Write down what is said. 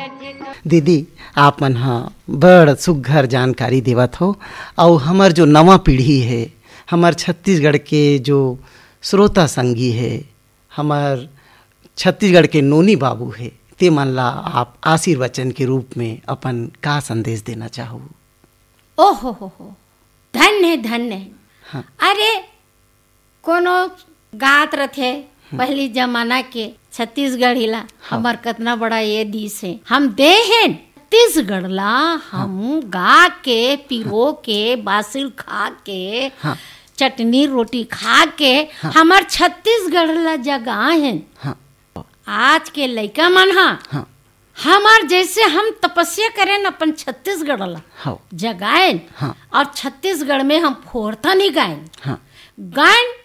दीदी आप मन हा बड़ सुघ्घर जानकारी देवत हो। और हमार जो नवा पीढ़ी है, हमार छत्तीसगढ़ के जो श्रोता संगी है, हमार छत्तीसगढ़ के नोनी बाबू है, ते मन ला आप आशीर्वचन के रूप में अपन का संदेश देना चाहो? ओहो हो धन्य धन्य। हाँ। अरे कोनो गात रथे पहली जमाना के छत्तीसगढ़ हिला। हाँ। हमार कितना बड़ा ये देश है, हम देहेन छत्तीसगढ़ ला हम गा के पिरो के बासिल खा के हाँ। चटनी रोटी खा के हाँ। हमार छत्तीसगढ़ ला जगह है। हाँ। आज के लइका मन हाँ। हमार जैसे हम तपस्या करें अपन छत्तीसगढ़ ला हाँ। जगाएन। हाँ। और छत्तीसगढ़ में हम फोरता नहीं गायन हाँ। गायन